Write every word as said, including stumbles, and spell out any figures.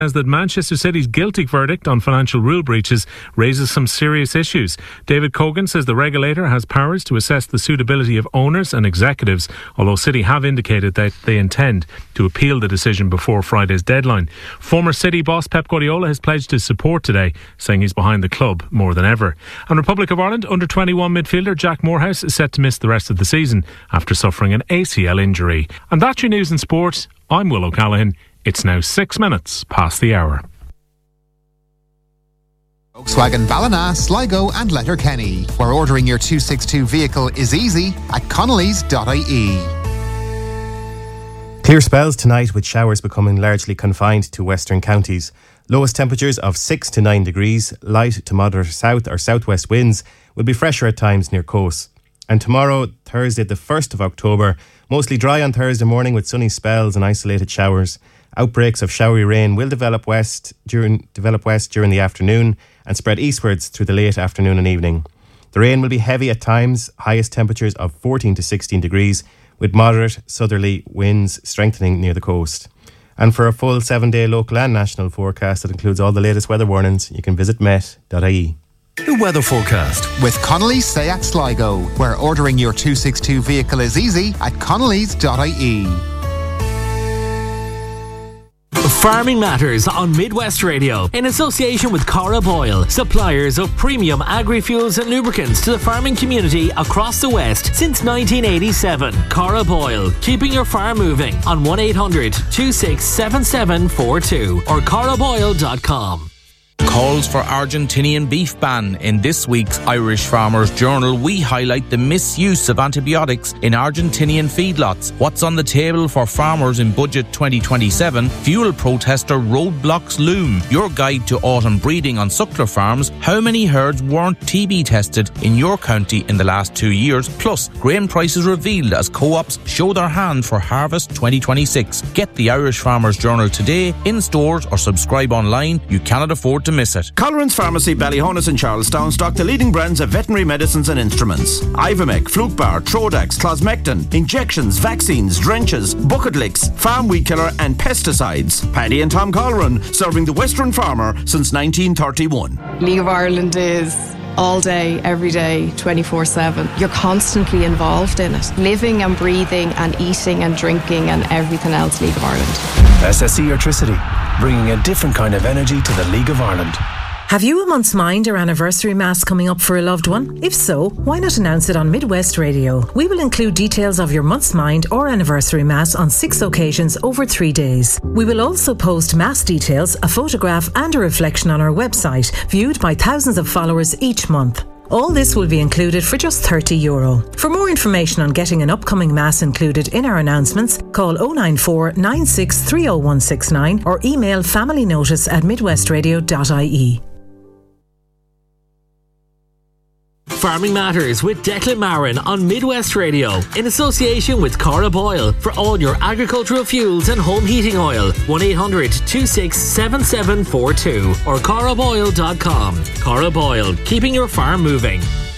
As that Manchester City's guilty verdict on financial rule breaches raises some serious issues. David Cogan says the regulator has powers to assess the suitability of owners and executives, although City have indicated that they intend to appeal the decision before Friday's deadline. Former City boss Pep Guardiola has pledged his support today, saying he's behind the club more than ever. And Republic of Ireland under twenty-one midfielder Jack Moorhouse is set to miss the rest of the season after suffering an A C L injury. And that's your news in sport. I'm Will O'Callaghan. It's now six minutes past the hour. Volkswagen Ballina, Sligo and Letterkenny, where ordering your two sixty-two vehicle is easy at connellys dot I E. Clear spells tonight with showers becoming largely confined to western counties. Lowest temperatures of six to nine degrees, light to moderate south or southwest winds will be fresher at times near coasts. And tomorrow, Thursday the first of October, mostly dry on Thursday morning with sunny spells and isolated showers. Outbreaks of showery rain will develop west during develop west during the afternoon and spread eastwards through the late afternoon and evening. The rain will be heavy at times, highest temperatures of fourteen to sixteen degrees, with moderate southerly winds strengthening near the coast. And for a full seven-day local and national forecast that includes all the latest weather warnings, you can visit met dot I E. The weather forecast with Connelly's Seat Sligo, where ordering your two sixty-two vehicle is easy at connellys dot I E. Farming Matters on Midwest Radio in association with Cara Boyle, suppliers of premium agri-fuels and lubricants to the farming community across the West since nineteen eighty-seven. Cara Boyle, keeping your farm moving on one eight hundred two six seven seven four two or cara boyle dot com. Calls for Argentinian beef ban. In this week's Irish Farmers Journal, we highlight the misuse of antibiotics in Argentinian feedlots. What's on the table for farmers in Budget twenty twenty-seven? Fuel protester roadblocks loom. Your guide to autumn breeding on suckler farms. How many herds weren't T B tested in your county in the last two years? Plus, grain prices revealed as co-ops show their hand for harvest twenty twenty-six. Get the Irish Farmers Journal today, in stores or subscribe online. You cannot afford to miss it. Colleran's Pharmacy, Ballyhonus and Charlestown stock the leading brands of veterinary medicines and instruments. Ivomec, Flukebar, Trodax, Closmectin, injections, vaccines, drenches, bucket licks, farm weed killer and pesticides. Paddy and Tom Colleran, serving the Western farmer since nineteen thirty-one. League of Ireland is all day, every day, twenty-four seven. You're constantly involved in it. Living and breathing and eating and drinking and everything else, League of Ireland. S S E Electricity, bringing a different kind of energy to the League of Ireland. Have you a month's mind or anniversary mass coming up for a loved one? If so, why not announce it on Midwest Radio? We will include details of your month's mind or anniversary mass on six occasions over three days. We will also post mass details, a photograph and a reflection on our website, viewed by thousands of followers each month. All this will be included for just thirty euro. For more information on getting an upcoming mass included in our announcements, call oh nine four, nine six three oh one six nine or email familynotice at midwestradio dot I E. Farming Matters with Declan Marin on Midwest Radio in association with Cara Boyle for all your agricultural fuels and home heating oil. one eight hundred two six seven seven four two or cara boyle dot com. Cara Boyle, keeping your farm moving.